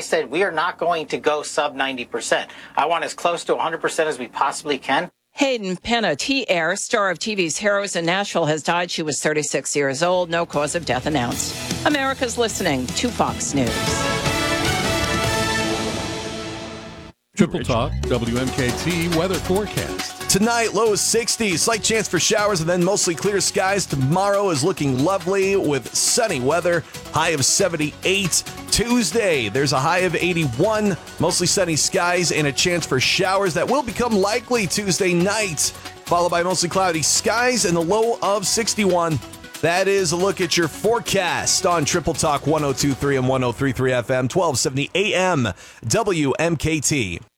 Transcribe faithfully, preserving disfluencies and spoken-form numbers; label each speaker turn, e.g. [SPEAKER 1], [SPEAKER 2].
[SPEAKER 1] said we are not going to go sub ninety percent. I want as close to one hundred percent as we possibly can.
[SPEAKER 2] Hayden Panettiere, star of T V's Heroes in Nashville, has died. She was thirty-six years old. No cause of death announced. America's listening to Fox News.
[SPEAKER 3] Triple Talk, W M K T weather forecast.
[SPEAKER 4] Tonight, low is sixty, slight chance for showers, and then mostly clear skies. Tomorrow is looking lovely with sunny weather, high of seventy-eight. Tuesday, there's a high of eighty-one, mostly sunny skies, and a chance for showers that will become likely Tuesday night, followed by mostly cloudy skies and the low of sixty-one. That is a look at your forecast on Triple Talk one oh two point three and one oh three point three F M, twelve seventy A M, W M K T.